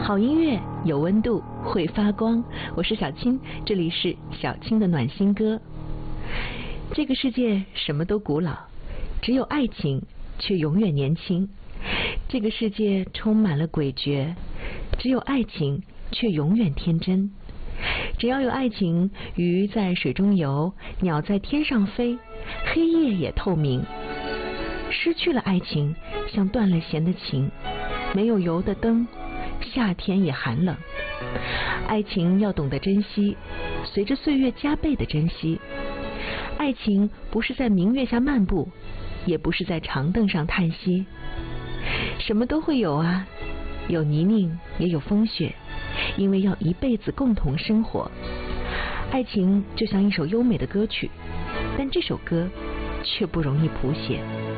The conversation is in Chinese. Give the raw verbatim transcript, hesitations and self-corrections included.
好音乐有温度，会发光。我是小青，这里是小青的暖心歌。这个世界什么都古老，只有爱情却永远年轻。这个世界充满了诡谲，只有爱情却永远天真。只要有爱情，鱼在水中游，鸟在天上飞，黑夜也透明。失去了爱情，像断了弦的琴，没有油的灯，夏天也寒冷。爱情要懂得珍惜，随着岁月加倍的珍惜。爱情不是在明月下漫步，也不是在长凳上叹息。什么都会有啊，有泥泞也有风雪，因为要一辈子共同生活。爱情就像一首优美的歌曲，但这首歌却不容易谱写。